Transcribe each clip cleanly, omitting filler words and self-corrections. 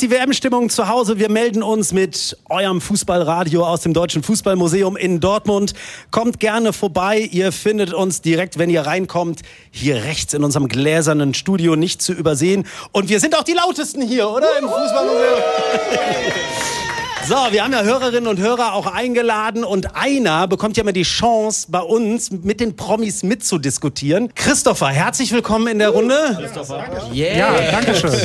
die WM-Stimmung zu Hause? Wir melden uns mit eurem Fußballradio aus dem Deutschen Fußballmuseum in Dortmund. Kommt gerne vorbei. Ihr findet uns direkt, wenn ihr reinkommt, hier rechts in unserem gläsernen Studio, nicht zu übersehen. Und wir sind auch die lautesten hier, oder? Im Fußballmuseum. So, wir haben ja Hörerinnen und Hörer auch eingeladen und einer bekommt ja immer die Chance, bei uns mit den Promis mitzudiskutieren. Christopher, herzlich willkommen in der Runde. Christopher. Yeah. Ja, danke schön.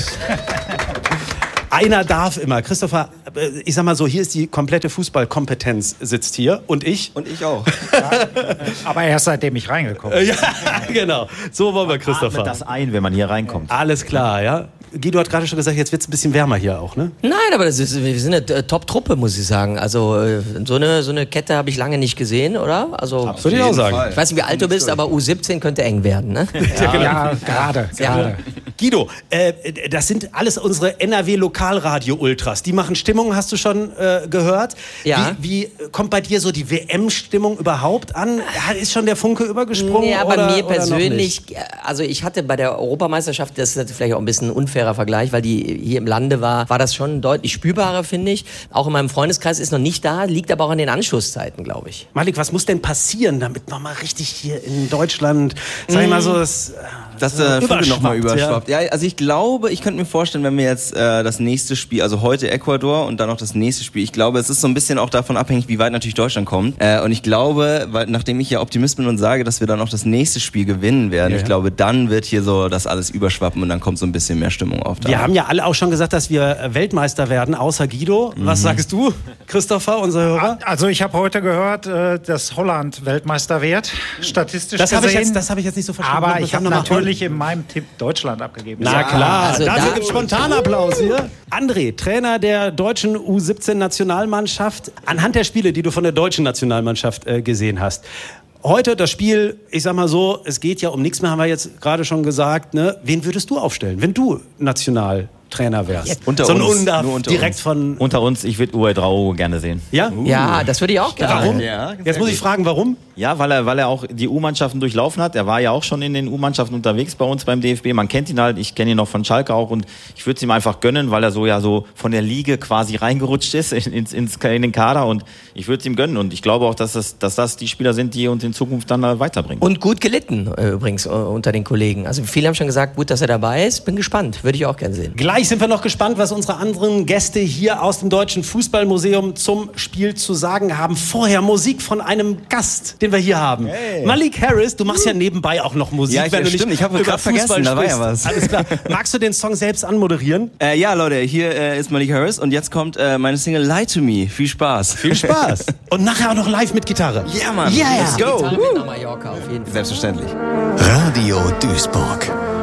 Einer darf immer. Christopher, ich sag mal so, hier ist die komplette Fußballkompetenz, sitzt hier. Und ich? Und ich auch. Ja, aber erst seitdem ich reingekommen bin. Ja, genau. So wollen wir, Christopher. Atmet das ein, wenn man hier reinkommt. Alles klar, ja. Guido hat gerade schon gesagt, jetzt wird es ein bisschen wärmer hier auch, ne? Nein, aber wir sind eine Top-Truppe, muss ich sagen. Also so eine Kette habe ich lange nicht gesehen, oder? Also würde ich auch sagen. Ich weiß nicht, wie alt du bist, aber U17 könnte eng werden, ne? Ja, gerade. Guido, das sind alles unsere NRW-Lokalradio-Ultras. Die machen Stimmung, hast du schon gehört? Ja. Wie kommt bei dir so die WM-Stimmung überhaupt an? Ist schon der Funke übergesprungen? Ja, bei mir oder persönlich, also ich hatte bei der Europameisterschaft, das ist vielleicht auch ein bisschen ein unfairer Vergleich, weil die hier im Lande war das schon deutlich spürbarer, finde ich. Auch in meinem Freundeskreis ist noch nicht da, liegt aber auch an den Anschlusszeiten, glaube ich. Malik, was muss denn passieren, damit nochmal richtig hier in Deutschland, sag ich mal so, dass der Funke nochmal überschwappt. Ja, also ich glaube, ich könnte mir vorstellen, wenn wir jetzt das nächste Spiel, also heute Ecuador und dann noch das nächste Spiel, ich glaube, es ist so ein bisschen auch davon abhängig, wie weit natürlich Deutschland kommt. Und ich glaube, weil nachdem ich ja Optimist bin und sage, dass wir dann auch das nächste Spiel gewinnen werden, ich glaube, dann wird hier so das alles überschwappen und dann kommt so ein bisschen mehr Stimmung auf. Wir haben ja alle auch schon gesagt, dass wir Weltmeister werden, außer Guido. Was sagst du, Christopher, unser Hörer? Also ich habe heute gehört, dass Holland Weltmeister wird, statistisch gesehen. Das habe ich jetzt nicht so verstanden. Aber ich habe natürlich in meinem Tipp Deutschland abgegeben. Na klar, also dafür gibt es Spontanapplaus hier. André, Trainer der deutschen U17-Nationalmannschaft. Anhand der Spiele, die du von der deutschen Nationalmannschaft gesehen hast, heute das Spiel, ich sag mal so, es geht ja um nichts mehr, haben wir jetzt gerade schon gesagt. Ne? Wen würdest du aufstellen, wenn du Nationaltrainer wärst? Unter so uns. Direkt von... Unter uns, ich würde Uwe Drau gerne sehen. Ja? Ja, das würde ich auch gerne. Warum? Ja, jetzt muss ich fragen, warum? Ja, weil er auch die U-Mannschaften durchlaufen hat. Er war ja auch schon in den U-Mannschaften unterwegs bei uns beim DFB. Man kennt ihn halt, ich kenne ihn noch von Schalke auch und ich würde es ihm einfach gönnen, weil er so von der Liga quasi reingerutscht ist in den Kader und ich würde es ihm gönnen und ich glaube auch, dass das die Spieler sind, die uns in Zukunft dann weiterbringen. Und gut gelitten übrigens unter den Kollegen. Also viele haben schon gesagt, gut, dass er dabei ist. Bin gespannt, würde ich auch gerne sehen. Gleich sind wir noch gespannt, was unsere anderen Gäste hier aus dem Deutschen Fußballmuseum zum Spiel zu sagen haben. Vorher Musik von einem Gast, den wir hier haben. Hey. Malik Harris, du machst ja nebenbei auch noch Musik. Ja, stimmt, ich habe gerade vergessen, da war ja was. Alles klar. Magst du den Song selbst anmoderieren? Ja, Leute, hier ist Malik Harris und jetzt kommt meine Single Lie to Me. Viel Spaß. Viel Spaß. Und nachher auch noch live mit Gitarre. Ja, Mann. Yeah. Let's go. Nach Mallorca auf jeden Fall. Selbstverständlich. Radio Duisburg.